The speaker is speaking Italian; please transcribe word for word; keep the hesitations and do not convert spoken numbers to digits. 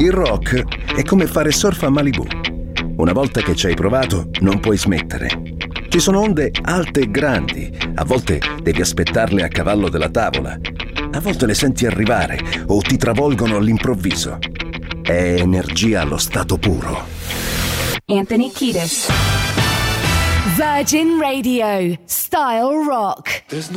Il rock è come fare surf a Malibu. Una volta che ci hai provato, non puoi smettere. Ci sono onde alte e grandi, a volte devi aspettarle a cavallo della tavola, a volte le senti arrivare o ti travolgono all'improvviso. È energia allo stato puro. Anthony Kiedis. Virgin Radio, Style Rock.